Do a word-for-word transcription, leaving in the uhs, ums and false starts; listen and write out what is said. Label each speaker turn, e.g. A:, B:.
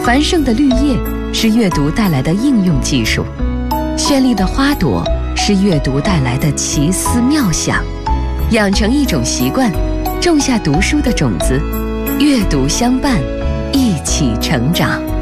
A: 繁盛的绿叶是阅读带来的应用技术，绚丽的花朵是阅读带来的奇思妙想。养成一种习惯，种下读书的种子，阅读相伴，一起成长。